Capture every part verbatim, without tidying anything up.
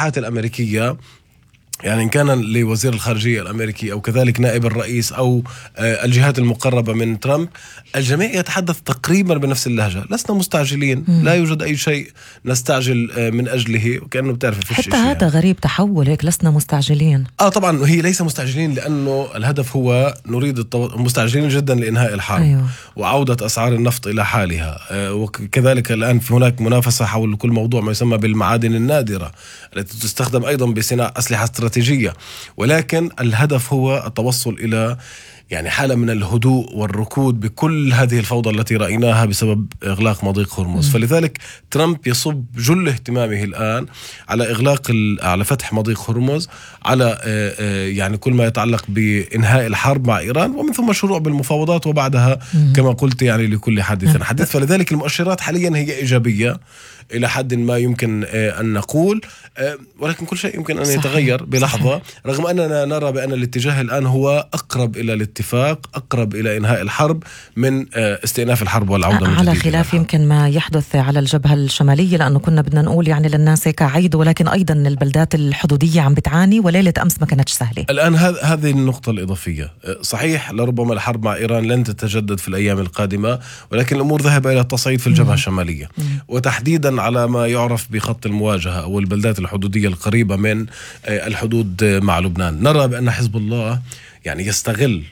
التصريحات الأمريكية، يعني إن كان لوزير الخارجية الأمريكي أو كذلك نائب الرئيس أو الجهات المقربة من ترامب، الجميع يتحدث تقريبا بنفس اللهجة. لسنا مستعجلين، م. لا يوجد أي شيء نستعجل من أجله، وكأنه بتعرف في حتى هذا يعني غريب تحول هيك، لسنا مستعجلين. آه طبعا هي ليس مستعجلين، لأنه الهدف هو نريد التو... مستعجلين جدا لإنهاء الحرب. أيوه. وعودة أسعار النفط إلى حالها، وكذلك الآن في هناك منافسة حول كل موضوع ما يسمى بالمعادن النادرة التي تستخدم أيضا بصناعة أسلحة استراتيجية. ولكن الهدف هو التوصل إلى يعني حالة من الهدوء والركود بكل هذه الفوضى التي رأيناها بسبب إغلاق مضيق هرمز. فلذلك ترامب يصب جل اهتمامه الآن على إغلاق على فتح مضيق هرمز، على يعني كل ما يتعلق بإنهاء الحرب مع إيران، ومن ثم الشروع بالمفاوضات، وبعدها كما قلت يعني لكل حادث حديث. فلذلك المؤشرات حاليا هي إيجابية إلى حد ما يمكن أن نقول، ولكن كل شيء يمكن أن يتغير بلحظة. صحيح. رغم أننا نرى بأن الاتجاه الآن هو أقرب إلى الاتفاق، أقرب إلى إنهاء الحرب من استئناف الحرب والعودة من جديد. على خلاف يمكن ما يحدث على الجبهة الشمالية، لأنه كنا بدنا نقول يعني للناس هيك عيد، ولكن أيضا البلدات الحدودية عم بتعاني، وليلة أمس ما كانتش سهلة. الآن هذه النقطة الإضافية. صحيح لربما الحرب مع إيران لن تتجدد في الأيام القادمة، ولكن الأمور ذهب إلى التصعيد في الجبهة الشمالية، وتحديدا على ما يعرف بخط المواجهة أو البلدات الحدودية القريبة من الحدود مع لبنان. نرى بأن حزب الله يعني يستغل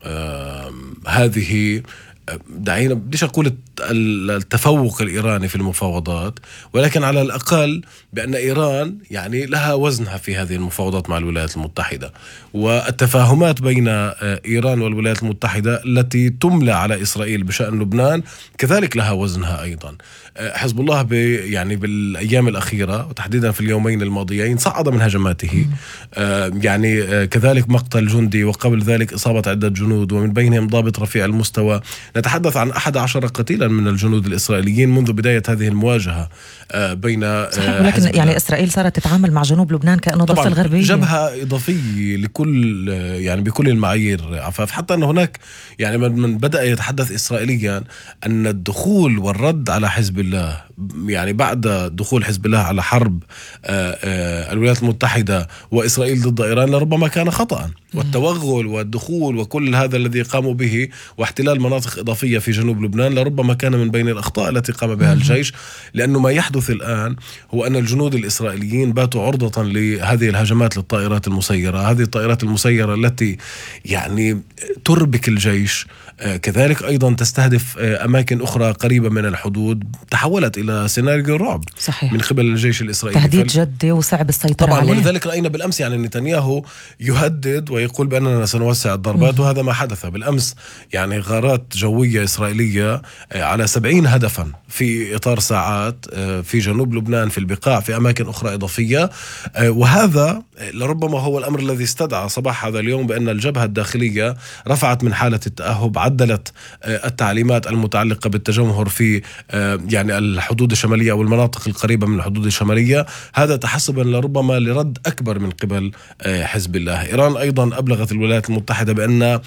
هذه، دعينا بديش أقول التفوق الإيراني في المفاوضات، ولكن على الأقل بأن إيران يعني لها وزنها في هذه المفاوضات مع الولايات المتحدة، والتفاهمات بين إيران والولايات المتحدة التي تملى على إسرائيل بشأن لبنان كذلك لها وزنها أيضا. حزب الله يعني بالأيام الأخيرة وتحديدا في اليومين الماضيين صعد من هجماته، يعني كذلك مقتل جندي، وقبل ذلك إصابة عدة جنود ومن بينهم ضابط رفيع المستوى. نتحدث عن أحد عشر قتيلا من الجنود الإسرائيليين منذ بداية هذه المواجهة بين ولكن يعني إسرائيل صارت تتعامل مع جنوب لبنان كأنه ضفة الغربية، جبهة إضافية لكل يعني بكل المعايير عفاف. حتى أن هناك يعني من بدأ يتحدث إسرائيليا أن الدخول والرد على حزب الله، يعني بعد دخول حزب الله على حرب الولايات المتحدة وإسرائيل ضد إيران لربما كان خطأ، والتوغل والدخول وكل هذا الذي قاموا به واحتلال مناطق إضافية في جنوب لبنان لربما كان من بين الأخطاء التي قام بها الجيش. لأنه ما يحدث الآن هو أن الجنود الإسرائيليين باتوا عرضة لهذه الهجمات للطائرات المسيرة، هذه الطائرات المسيرة التي يعني تربك الجيش، كذلك أيضا تستهدف أماكن أخرى قريبة من الحدود، تحولت إلى سيناريو رعب. صحيح. من قبل الجيش الإسرائيلي، تهديد جدي وصعب السيطرة طبعا عليه. ولذلك رأينا بالأمس يعني نتنياهو يهدد ويقول بأننا سنوسع الضربات، وهذا ما حدث بالأمس. يعني غارات جوية إسرائيلية على سبعين هدفا في إطار ساعات في جنوب لبنان، في البقاع، في أماكن أخرى إضافية. وهذا لربما هو الأمر الذي استدعى صباح هذا اليوم بأن الجبهة الداخلية رفعت من حالة التأهب، عدلت التعليمات المتعلقة بالتجمهر في يعني الحدود الشمالية أو المناطق القريبة من الحدود الشمالية، هذا تحسبا لربما لرد أكبر من قبل حزب الله. إيران أيضا أبلغت الولايات المتحدة بأن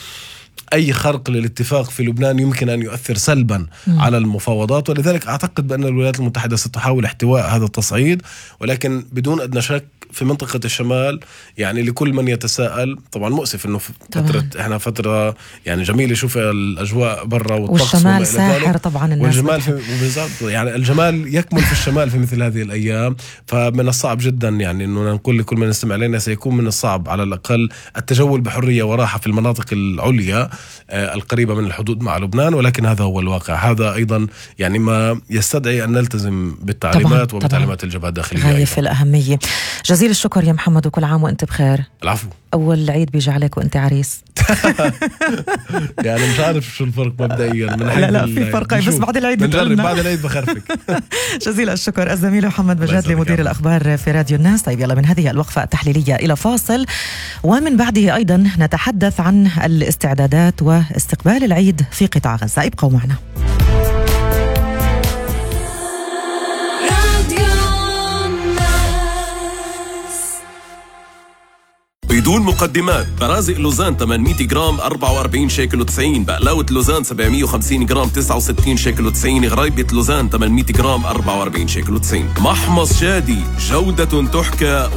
أي خرق للاتفاق في لبنان يمكن أن يؤثر سلبا م. على المفاوضات، ولذلك أعتقد بأن الولايات المتحدة ستحاول احتواء هذا التصعيد، ولكن بدون أدنى شك في منطقة الشمال يعني لكل من يتساءل. طبعا مؤسف إنه فترة إحنا فترة يعني جميلة، شوف الأجواء برا والطقس والشمال ساحر طبعا الناس، والجمال في يعني الجمال يكمن في الشمال في مثل هذه الأيام. فمن الصعب جدا يعني إنه نقول لكل من يستمع لنا سيكون من الصعب على الأقل التجول بحرية وراحة في المناطق العليا القريبة من الحدود مع لبنان، ولكن هذا هو الواقع. هذا أيضا يعني ما يستدعي أن نلتزم بالتعليمات طبعاً وبتعليمات طبعاً. الجبهة الداخلية غاية في الأهمية. جزيل الشكر يا محمد، وكل عام وأنت بخير. العفو. أول عيد بيجي عليك وأنت عريس. يعني مش عارف شو الفرق مبدئيا من لا لا في فرق، بس بعد العيد بنجرب، بعد العيد بخرفك. جزيل الشكر الزميل محمد مجادلي مدير الأخبار في راديو الناس. طيب يلا من هذه الوقفة التحليلية إلى فاصل، ومن بعده أيضا نتحدث عن الاستعدادات واستقبال العيد في قطاع غزة. ابقوا معنا. بدون مقدمات، برازق لوزان ثمانمية جرام أربعة وأربعين شيكل وتسعين، بقلاوة لوزان سبعمية وخمسين جرام تسعة وستين شيكل وتسعين، غريبة لوزان ثمانمية جرام أربعة وأربعين شيكل وتسعين. محمص شادي، جودة تحكى